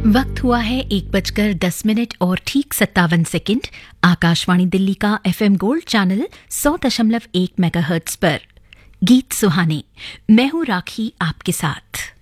वक्त हुआ है 1:10 और ठीक 57 सेकंड। आकाशवाणी दिल्ली का FM गोल्ड चैनल 100.1 मेगाहर्ट्ज पर गीत सुहाने। मैं हूं राखी आपके साथ।